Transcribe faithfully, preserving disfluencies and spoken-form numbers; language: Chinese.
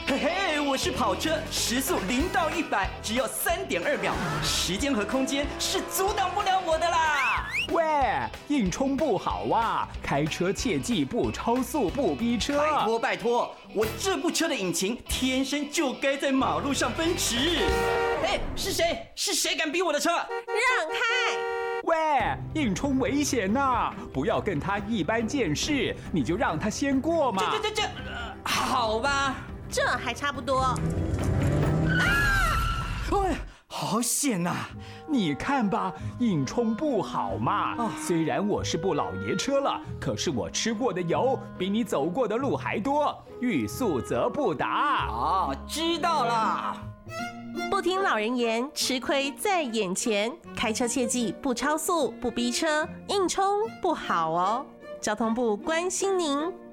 嘿嘿，我是跑车，时速零到一百只要三点二秒，时间和空间是阻挡不了我的啦！ 喂，硬冲不好啊，开车切记不超速不逼车。 拜托拜托，我这部车的引擎天生就该在马路上奔驰。哎，是谁？是谁敢逼我的车？ 让开！ 喂，硬冲危险呐、啊，不要跟他一般见识，你就让他先过嘛。 这这这这、呃，好吧。 这还差不多。啊！ 哎，好险呐、啊！ 你看吧，硬冲不好嘛。哦、虽然我是部老爷车了，可是我吃过的油比你走过的路还多，欲速则不达。 哦，知道了。 不听老人言，吃亏在眼前。开车切记不超速、不逼车，硬冲不好哦。交通部关心您。